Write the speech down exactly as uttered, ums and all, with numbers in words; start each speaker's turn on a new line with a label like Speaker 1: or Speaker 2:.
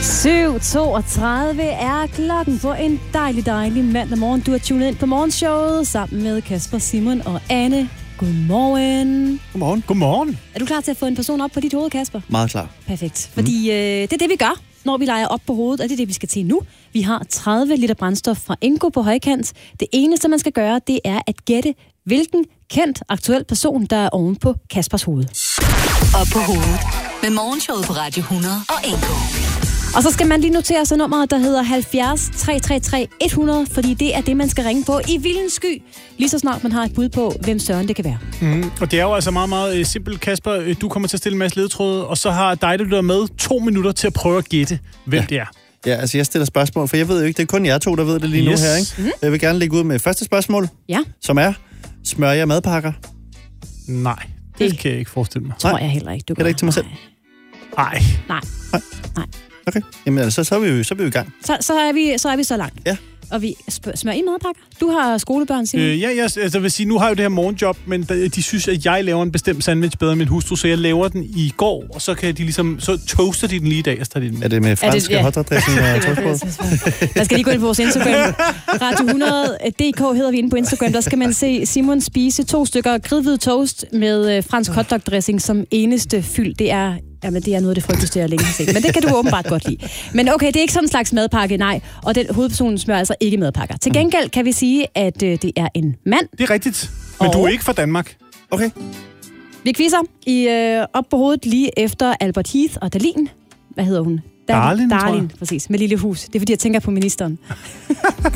Speaker 1: syv toogtredive er klokken på en dejlig, dejlig mandag morgen. Du har tunet ind på morgenshowet sammen med Kasper, Simon og Anne. Godmorgen.
Speaker 2: Godmorgen. Godmorgen.
Speaker 1: Er du klar til at få en person op på dit hoved, Kasper?
Speaker 2: Meget klar.
Speaker 1: Perfekt. Fordi mm. øh, det er det, vi gør, når vi leger op på hovedet, og det er det, vi skal til nu. Vi har tredive liter brændstof fra Ingo på højkant. Det eneste, man skal gøre, det er at gætte, hvilken kendt aktuel person, der er oven på Kaspers hoved.
Speaker 3: Op på hovedet med morgenshowet på Radio hundrede og Ingo.
Speaker 1: Og så skal man lige notere sig nummeret, der hedder halvfjerds tre tre tre hundrede, fordi det er det, man skal ringe på i vildens sky, lige så snart man har et bud på, hvem søren det kan være.
Speaker 2: Mm, og det er jo altså meget, meget simpelt, Kasper. Du kommer til at stille en masse ledtråde, og så har dig, der lytter med, to minutter til at prøve at gætte, hvem ja. det er.
Speaker 4: Ja, altså jeg stiller spørgsmål, for jeg ved jo ikke, det er kun jer to, der ved det lige yes. nu her, ikke? Mm. Jeg vil gerne lægge ud med første spørgsmål,
Speaker 1: ja.
Speaker 4: som er, smører jeg madpakker?
Speaker 2: Nej, det, det kan jeg ikke forestille mig.
Speaker 1: Tror jeg heller ikke, du
Speaker 4: gør. Er det ikke til mig selv?
Speaker 2: Nej.
Speaker 1: Nej.
Speaker 4: Nej.
Speaker 1: Nej.
Speaker 4: Okay, jamen altså, så er vi jo, så er vi jo i gang.
Speaker 1: Så, så, er vi, så er vi så langt.
Speaker 4: Ja.
Speaker 1: Og vi smører i madpakker. Du har skolebørn, Simon.
Speaker 2: Øh, ja, jeg altså, vil sige, nu har jeg jo det her morgenjob, men de synes, at jeg laver en bestemt sandwich bedre end min hustru, så jeg laver den i går, og så kan de ligesom, så toaster de den lige i dag og tager de den med.
Speaker 4: Er det med fransk ja. hotdog-dressing og toastbrød?
Speaker 1: Der skal lige gå ind på vores Instagram. Radio hundrede punktum d k hedder vi inde på Instagram. Der skal man se Simon spise to stykker kridhvid toast med fransk hotdog-dressing som eneste fyld. Det er Jamen, det er noget af det frygteligste, jeg længe har set. Men det kan du åbenbart godt lide. Men okay, det er ikke sådan en slags madpakke, nej. Og den hovedpersonen smører altså ikke madpakker. Til gengæld kan vi sige, at øh, det er en mand.
Speaker 2: Det er rigtigt. Men og... du er ikke fra Danmark.
Speaker 4: Okay.
Speaker 1: Vi quizzer i øh, op på hovedet lige efter Albert Heath og Dalin. Hvad hedder hun?
Speaker 2: Darlin,
Speaker 1: Darlin, præcis. Med lille hus. Det er fordi, jeg tænker på ministeren.